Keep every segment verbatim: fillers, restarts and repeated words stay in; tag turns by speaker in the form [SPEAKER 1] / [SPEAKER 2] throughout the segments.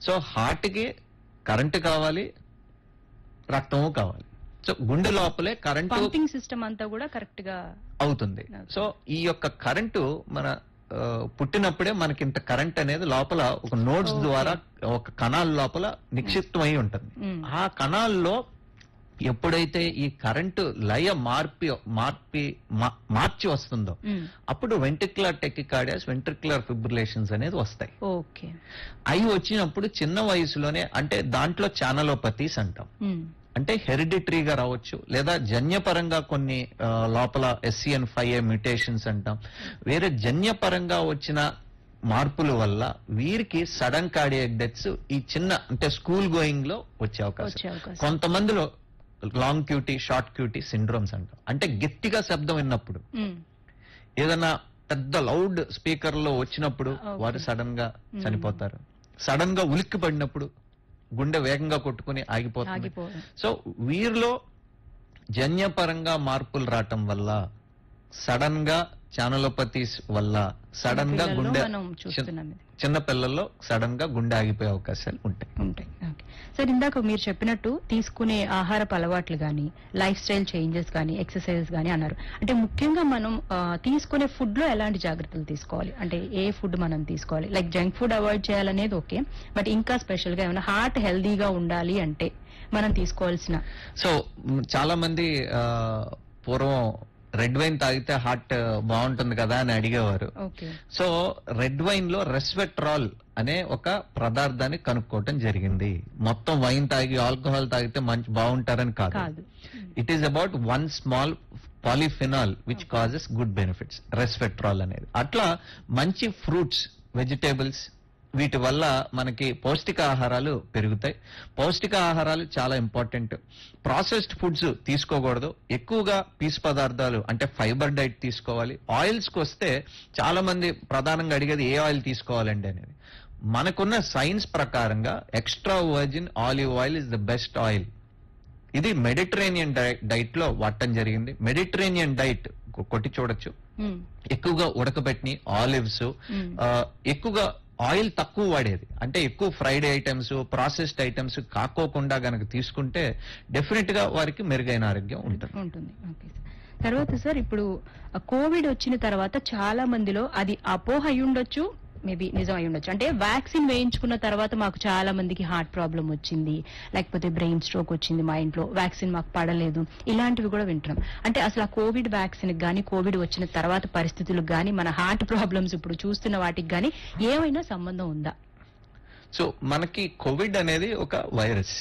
[SPEAKER 1] So heart కి current కావాలి, రక్తము కావాలి. సో గుండె లోపలే కరెంటు
[SPEAKER 2] పంపింగ్ సిస్టమ్ అంతా కూడా కరెక్ట్ గా
[SPEAKER 1] అవుతుంది. సో ఈ యొక్క కరెంటు మన ఆ, పుట్టినప్పుడే మనకి ఇంత కరెంట్ అనేది లోపల ఒక నోడ్స్
[SPEAKER 2] Okay.
[SPEAKER 1] ద్వారా ఒక కణాల లోపల నిక్షిప్తమై ఉంటుంది.
[SPEAKER 2] Mm.
[SPEAKER 1] ఆ కణాల్లో ఎప్పుడైతే ఈ కరెంటు లయ మార్పి మార్పి మా- మార్చి వస్తుందో
[SPEAKER 2] మ్మ్.
[SPEAKER 1] అప్పుడు వెంట్రిక్యులర్ టెకికార్డియాస్, వెంట్రిక్యులర్ ఫిబ్రిలేషన్స్ అనేది వస్తాయి.
[SPEAKER 2] ఓకే.
[SPEAKER 1] అవి వచ్చినప్పుడు చిన్న వయసులోనే, అంటే దాంట్లో ఛానలోపతీస్ అంటాం.
[SPEAKER 2] మ్మ్.
[SPEAKER 1] అంటే హెరిడిటరీగా రావచ్చు, లేదా జన్యపరంగా కొన్ని ఆ, లోపల ఎస్సిఎన్ ఫైవ్ ఏ మ్యూటేషన్స్ అంటాం. వేరే జన్యపరంగా వచ్చిన మార్పుల వల్ల వీరికి సడన్ కార్డియాక్ డెత్స్ ఈ చిన్న అంటే స్కూల్ గోయింగ్ లో వచ్చే
[SPEAKER 2] వచ్చే
[SPEAKER 1] అవకాశం.
[SPEAKER 2] అవకాశం.
[SPEAKER 1] కొంతమందిలో long QT, short QT syndromes అంటాం. అంటే గట్టిగా శబ్దం విన్నప్పుడు,
[SPEAKER 2] మ్మ్.
[SPEAKER 1] ఏదైనా పెద్ద లౌడ్ స్పీకర్ లో వచ్చినప్పుడు
[SPEAKER 2] Okay.
[SPEAKER 1] వారు సడన్ గా
[SPEAKER 2] Hmm.
[SPEAKER 1] చనిపోతారు. సడన్ గా ఉలిక్కి పడినప్పుడు గుండె వేగంగా కొట్టుకుని ఆగిపోతుంది.
[SPEAKER 2] ఆగిపోవడం.
[SPEAKER 1] సో వీరిలో జన్యపరంగా మార్పులు రావటం వల్ల, సడన్ గా ఛానలోపతీస్ వల్ల సడన్ గా
[SPEAKER 2] పిల్లల్లో
[SPEAKER 1] గుండె
[SPEAKER 2] మనం చూస్తున్నాం ఇది.
[SPEAKER 1] చిన్న పిల్లల్లో సడన్ గా గుండె ఆగిపోయే అవకాశాలు ఉంటాయి.
[SPEAKER 2] ఉంటాయి. ఓకే. సార్, ఇందాక మీరు చెప్పినట్టు తీసుకునే ఆహారపు అలవాట్లు కానీ, లైఫ్ స్టైల్ చేంజెస్ కానీ, ఎక్సర్సైజెస్ కానీ అన్నారు. అంటే ముఖ్యంగా మనం ఆ, తీసుకునే ఫుడ్ లో ఎలాంటి జాగ్రత్తలు తీసుకోవాలి? అంటే ఏ ఫుడ్ మనం తీసుకోవాలి? లైక్ జంక్ ఫుడ్ అవాయిడ్ చేయాలనేది ఓకే, బట్ ఇంకా స్పెషల్ గా ఏమైనా హార్ట్ హెల్దీగా ఉండాలి అంటే మనం తీసుకోవాల్సిన
[SPEAKER 1] సో మ్, చాలా మంది ఆ, పూర్వం రెడ్ వైన్ తాగితే హార్ట్ బాగుంటుంది కదా అని అడిగేవారు.
[SPEAKER 2] ఓకే.
[SPEAKER 1] సో రెడ్ వైన్ లో రెస్వెట్రాల్ అనే ఒక పదార్థాన్ని కనుక్కోవటం జరిగింది. మొత్తం వైన్ తాగి ఆల్కహాల్ తాగితే మంచి బాగుంటారని కాదు.
[SPEAKER 2] కాదు.
[SPEAKER 1] It is about one small polyphenol which causes good benefits, resveratrol అనేది. అట్లా మంచి ఫ్రూట్స్, వెజిటేబుల్స్, వీటి వల్ల మనకి పౌష్టికాహారాలు పెరుగుతాయి. పౌష్టికాహారాలు చాలా ఇంపార్టెంట్. ప్రాసెస్డ్ ఫుడ్స్ తీసుకోకూడదు. ఎక్కువగా పీసు పదార్థాలు అంటే ఫైబర్ డైట్ తీసుకోవాలి. ఆయిల్స్ కి వస్తే చాలా మంది ప్రధానంగా అడిగేది ఏ ఆయిల్ తీసుకోవాలండి అనేది. మనకున్న సైన్స్ ప్రకారంగా extra virgin olive oil is the best oil. ఇది మెడిటరేనియన్ డైట్ లో వాడటం జరిగింది. మెడిటరేనియన్ డైట్ కొట్టి చూడొచ్చు.
[SPEAKER 2] మ్మ్.
[SPEAKER 1] ఎక్కువగా ఉడకబెట్టిన ఆలివ్స్,
[SPEAKER 2] మ్మ్.
[SPEAKER 1] ఎక్కువగా ఆయిల్ తక్కువ వాడేది, అంటే ఎక్కువ ఫ్రైడ్ ఐటమ్స్, ప్రాసెస్డ్ ఐటమ్స్ కాకోకుండా గనక తీసుకుంటే డెఫినెట్ గా వారికి మెరుగైన ఆరోగ్యం ఉంటుంది.
[SPEAKER 2] ఉంటుంది. Okay sir. తర్వాత సార్, ఇప్పుడు కోవిడ్ వచ్చిన తర్వాత చాలా మందిలో అది అపోహ అయి ఉండొచ్చు, మేబీ నిజం అయి ఉండొచ్చు. అంటే వ్యాక్సిన్ వేయించుకున్న తర్వాత మాకు చాలా మందికి హార్ట్ ప్రాబ్లం వచ్చింది, లేకపోతే బ్రెయిన్ స్ట్రోక్ వచ్చింది, మా ఇంట్లో వ్యాక్సిన్ మాకు పడలేదు, ఇలాంటివి కూడా వింటున్నాం. అంటే అసలు ఆ కోవిడ్ వ్యాక్సిన్ గానీ, కోవిడ్ వచ్చిన తర్వాత పరిస్థితులకు గానీ, మన హార్ట్ ప్రాబ్లమ్స్ ఇప్పుడు చూస్తున్న వాటికి గానీ ఏమైనా సంబంధం ఉందా?
[SPEAKER 1] సో మనకి కోవిడ్ అనేది ఒక వైరస్.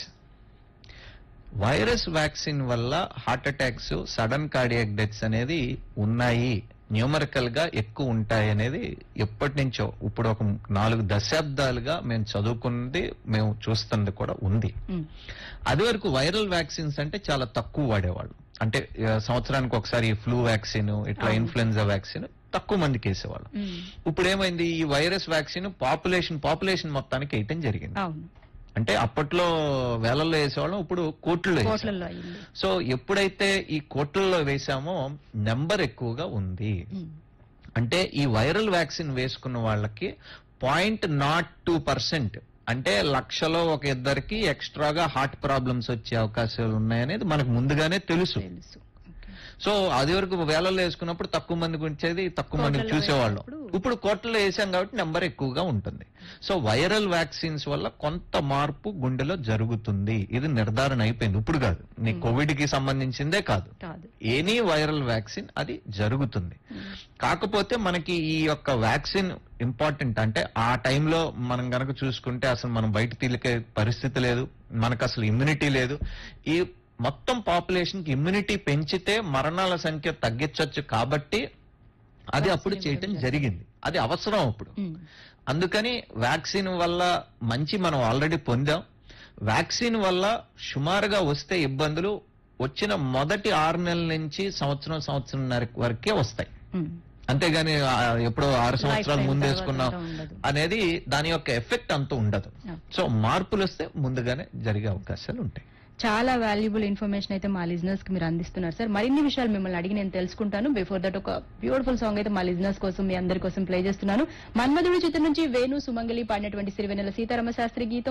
[SPEAKER 1] వైరస్ వ్యాక్సిన్ వల్ల heart attacks, sudden cardiac deaths అనేది ఉన్నాయి, న్యూమరికల్ గా ఎక్కువ ఉంటాయి అనేది ఎప్పటి నుంచో, ఇప్పుడు ఒక నాలుగు దశాబ్దాలుగా మేము చదువుకున్నది, మేము చూస్తున్నది కూడా ఉంది.
[SPEAKER 2] మ్మ్.
[SPEAKER 1] అది వరకు వైరల్ వ్యాక్సిన్స్ అంటే చాలా తక్కువ వాడేవాళ్ళు. అంటే ఆ, సంవత్సరానికి ఒకసారి ఫ్లూ వ్యాక్సిన్, ఇట్లా
[SPEAKER 2] అవును.
[SPEAKER 1] ఇన్ఫ్లుయెన్జా వ్యాక్సిన్ తక్కువ మందికి వేసేవాళ్ళు.
[SPEAKER 2] మ్మ్.
[SPEAKER 1] ఇప్పుడు ఏమైంది, ఈ వైరస్ వ్యాక్సిన్ పాపులేషన్ పాపులేషన్ మొత్తానికి వేయటం జరిగింది.
[SPEAKER 2] అవును.
[SPEAKER 1] అంటే అప్పట్లో వేలల్లో వేసేవాళ్ళం, ఇప్పుడు కోట్లలో వేసాం.
[SPEAKER 2] కోట్లలో అయింది.
[SPEAKER 1] సో ఎప్పుడైతే ఈ కోట్లలో వేసామో నెంబర్ ఎక్కువగా ఉంది.
[SPEAKER 2] మ్మ్.
[SPEAKER 1] అంటే ఈ వైరల్ వ్యాక్సిన్ వేసుకున్న వాళ్ళకి పాయింట్ నాట్ టూ పర్సెంట్ అంటే లక్షలో ఒక ఇద్దరికి ఎక్స్ట్రాగా హార్ట్ ప్రాబ్లమ్స్ వచ్చే అవకాశాలు ఉన్నాయనేది మనకు ముందుగానే తెలుసు.
[SPEAKER 2] తెలుసు. ఓకే.
[SPEAKER 1] సో అది వరకు వేలల్లో వేసుకున్నప్పుడు తక్కువ మందికి వచ్చేది, తక్కువ మందికి
[SPEAKER 2] కోట్లలో
[SPEAKER 1] చూసేవాళ్ళం.
[SPEAKER 2] వేసినప్పుడు
[SPEAKER 1] ఇప్పుడు కోట్లలో వేసాం కాబట్టి నెంబర్ ఎక్కువగా ఉంటుంది. సో వైరల్ వ్యాక్సిన్స్ వల్ల కొంత మార్పు గుండెలో జరుగుతుంది. ఇది నిర్ధారణ అయిపోయింది. ఇప్పుడు కాదు, నీ కోవిడ్ కి సంబంధించిందే కాదు,
[SPEAKER 2] కాదు.
[SPEAKER 1] ఎనీ వైరల్ వ్యాక్సిన్ అది జరుగుతుంది. కాకపోతే మనకి ఈ యొక్క వ్యాక్సిన్ ఇంపార్టెంట్. అంటే ఆ టైంలో మనం గనక చూసుకుంటే అసలు మనం బయట తీలికే పరిస్థితి లేదు, మనకు అసలు ఇమ్యూనిటీ లేదు. ఈ మొత్తం పాపులేషన్ కి ఇమ్యూనిటీ పెంచితే మరణాల సంఖ్య తగ్గించవచ్చు కాబట్టి అది అప్పుడు చేయటం జరిగింది. అది అవసరం అప్పుడు.
[SPEAKER 2] మ్మ్.
[SPEAKER 1] అందుకని వ్యాక్సిన్ వల్ల మంచి మనం ఆల్రెడీ పొందాం. వ్యాక్సిన్ వల్ల సుమారుగా వస్తే ఇబ్బందులు వచ్చిన మొదటి ఆరు నెలల నుంచి సంవత్సరం సంవత్సరంన్నర వరకే వస్తాయి.
[SPEAKER 2] మ్మ్.
[SPEAKER 1] అంతేగాని ఆ, ఎప్పుడో ఆరు సంవత్సరాల
[SPEAKER 2] Lifetime
[SPEAKER 1] ముందు
[SPEAKER 2] తర్వాత
[SPEAKER 1] వేసుకున్నాం
[SPEAKER 2] అంతా ఉండదు.
[SPEAKER 1] అనేది దాని యొక్క ఎఫెక్ట్ అంత ఉండదు.
[SPEAKER 2] Yeah.
[SPEAKER 1] సో మార్పులు వస్తే ముందుగానే జరిగే అవకాశాలు ఉంటాయి.
[SPEAKER 2] చాలా వాల్యుబుల్ ఇన్ఫర్మేషన్ అయితే మా లిజనర్స్ కి మీరు అందిస్తున్నారు సార్. మరిన్ని విషయాలు మిమ్మల్ని అడిగి నేను తెలుసుకుంటాను. బిఫోర్ దట్ ఒక బ్యూటిఫుల్ సాంగ్ అయితే మా లిజనర్స్ కోసం, మీ అందరి కోసం ప్లే చేస్తున్నాను. మన్మధుడి చిత్రం నుంచి వేణు సుమంగళి పాడినటువంటి సిరివెన్నెల సీతారామ శాస్త్రి గీతం.